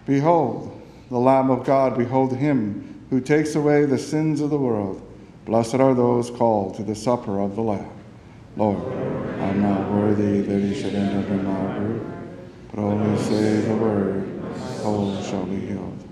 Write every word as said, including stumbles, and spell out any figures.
Behold, the Lamb of God, behold him who takes away the sins of the world. Blessed are those called to the supper of the Lamb. Lord, I am not worthy that you should enter under my roof, but only say the word, my soul shall be healed.